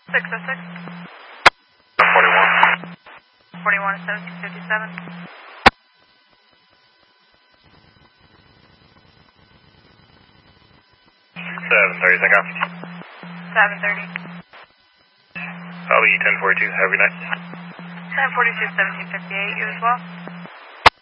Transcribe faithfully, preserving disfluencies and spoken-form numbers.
six oh six. forty-one. forty-one to seventeen fifty-seven. seven thirty, thank you. seven thirty. I'll be ten forty-two, have a good night. ten forty-two, seventeen fifty-eight, you as well.